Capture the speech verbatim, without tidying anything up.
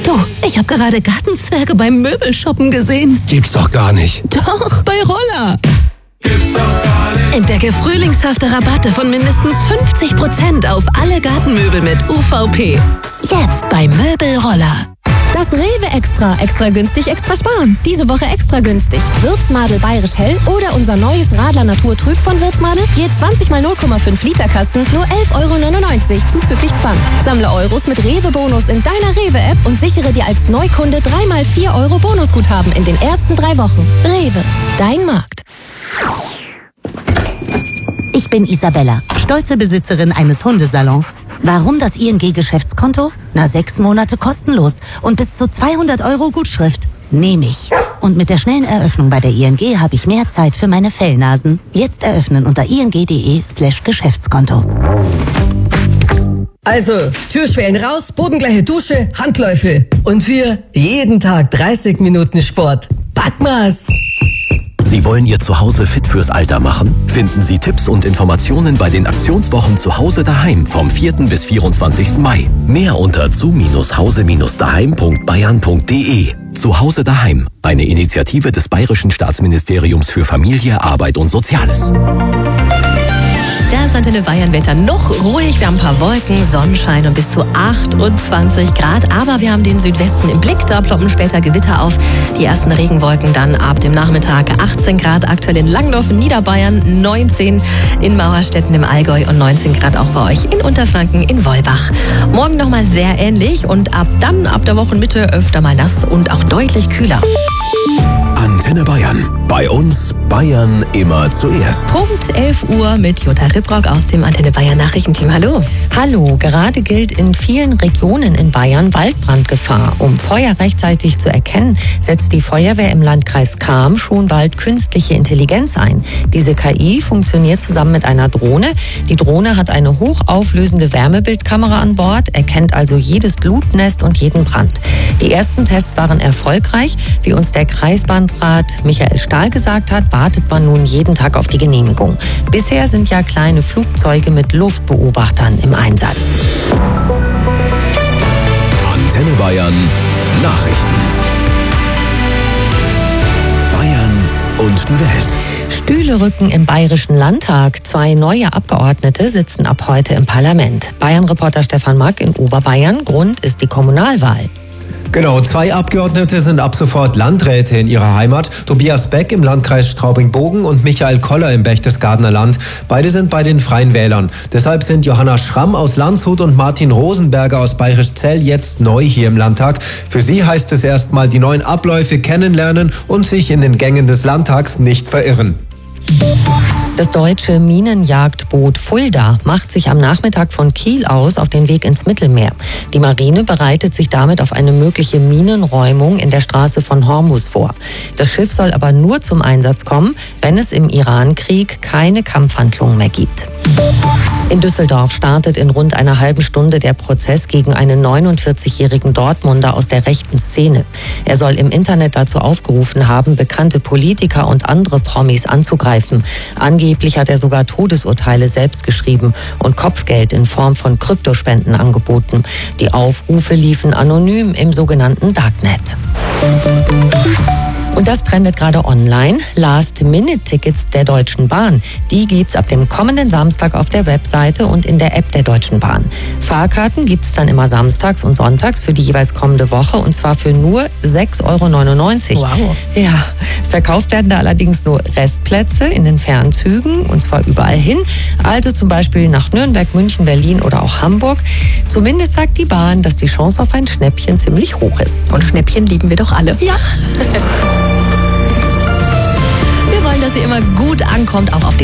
Du, ich habe gerade Gartenzwerge beim Möbelshoppen gesehen. Gibt's doch gar nicht. Doch, bei Roller. Gibt's doch gar nicht. Entdecke frühlingshafte Rabatte von mindestens fünfzig Prozent auf alle Gartenmöbel mit U V P. Jetzt bei Möbelroller. Das Rewe Extra. Extra günstig, extra sparen. Diese Woche extra günstig. Würzmadel Bayerisch Hell oder unser neues Radler Natur Trüb von Würzmadel. Je zwanzig mal null Komma fünf Liter Kasten, nur elf Euro neunundneunzig zuzüglich Pfand. Sammle Euros mit Rewe-Bonus in deiner Rewe-App und sichere dir als Neukunde drei mal vier Euro Bonusguthaben in den ersten drei Wochen. Rewe, dein Markt. Ich bin Isabella, stolze Besitzerin eines Hundesalons. Warum das I N G-Geschäftskonto? Na, sechs Monate kostenlos und bis zu zweihundert Euro Gutschrift. Nehme ich. Und mit der schnellen Eröffnung bei der I N G habe ich mehr Zeit für meine Fellnasen. Jetzt eröffnen unter ing.de slash Geschäftskonto. Also, Türschwellen raus, bodengleiche Dusche, Handläufe. Und wir jeden Tag dreißig Minuten Sport. Packen wir's! Sie wollen Ihr Zuhause fit fürs Alter machen? Finden Sie Tipps und Informationen bei den Aktionswochen Zuhause daheim vom vierten bis vierundzwanzigsten Mai. Mehr unter zu hause daheim punkt bayern punkt de. Zuhause daheim, eine Initiative des Bayerischen Staatsministeriums für Familie, Arbeit und Soziales. Das Antenne Bayern Wetter noch ruhig. Wir haben ein paar Wolken, Sonnenschein und bis zu achtundzwanzig Grad. Aber wir haben den Südwesten im Blick. Da ploppen später Gewitter auf. Die ersten Regenwolken dann ab dem Nachmittag. achtzehn Grad aktuell in Langdorf in Niederbayern, neunzehn in Mauerstetten im Allgäu und neunzehn Grad auch bei euch in Unterfranken in Wolbach. Morgen nochmal sehr ähnlich und ab dann, ab der Wochenmitte, öfter mal nass und auch deutlich kühler. Antenne Bayern. Bei uns Bayern immer zuerst. Punkt elf Uhr mit Jutta Ribrock aus dem Antenne Bayern Nachrichtenteam. Hallo. Hallo. Gerade gilt in vielen Regionen in Bayern Waldbrandgefahr. Um Feuer rechtzeitig zu erkennen, setzt die Feuerwehr im Landkreis Cham schon bald künstliche Intelligenz ein. Diese K I funktioniert zusammen mit einer Drohne. Die Drohne hat eine hochauflösende Wärmebildkamera an Bord, erkennt also jedes Glutnest und jeden Brand. Die ersten Tests waren erfolgreich. Wie uns der Kreisbandrat Michael Stahl gesagt hat, wartet man nun jeden Tag auf die Genehmigung. Bisher sind ja kleine Flugzeuge mit Luftbeobachtern im Einsatz. Antenne Bayern Nachrichten. Bayern und die Welt. Stühle rücken im Bayerischen Landtag. Zwei neue Abgeordnete sitzen ab heute im Parlament. Bayern-Reporter Stefan Mack in Oberbayern. Grund ist die Kommunalwahl. Genau, zwei Abgeordnete sind ab sofort Landräte in ihrer Heimat. Tobias Beck im Landkreis Straubing-Bogen und Michael Koller im Berchtesgadener Land. Beide sind bei den Freien Wählern. Deshalb sind Johanna Schramm aus Landshut und Martin Rosenberger aus Bayerisch Zell jetzt neu hier im Landtag. Für sie heißt es erstmal die neuen Abläufe kennenlernen und sich in den Gängen des Landtags nicht verirren. Das deutsche Minenjagdboot Fulda macht sich am Nachmittag von Kiel aus auf den Weg ins Mittelmeer. Die Marine bereitet sich damit auf eine mögliche Minenräumung in der Straße von Hormuz vor. Das Schiff soll aber nur zum Einsatz kommen, wenn es im Irankrieg keine Kampfhandlungen mehr gibt. In Düsseldorf startet in rund einer halben Stunde der Prozess gegen einen neunundvierzigjährigen Dortmunder aus der rechten Szene. Er soll im Internet dazu aufgerufen haben, bekannte Politiker und andere Promis anzugreifen. Angeblich hat er sogar Todesurteile selbst geschrieben und Kopfgeld in Form von Kryptospenden angeboten. Die Aufrufe liefen anonym im sogenannten Darknet. Und das trendet gerade online. Last-Minute-Tickets der Deutschen Bahn. Die gibt's ab dem kommenden Samstag auf der Webseite und in der App der Deutschen Bahn. Fahrkarten gibt's dann immer samstags und sonntags für die jeweils kommende Woche und zwar für nur sechs Euro neunundneunzig. Wow. Ja, verkauft werden da allerdings nur Restplätze in den Fernzügen und zwar überall hin. Also zum Beispiel nach Nürnberg, München, Berlin oder auch Hamburg. Zumindest sagt die Bahn, dass die Chance auf ein Schnäppchen ziemlich hoch ist. Und Schnäppchen lieben wir doch alle. Ja. Wir wollen, dass ihr immer gut ankommt, auch auf dem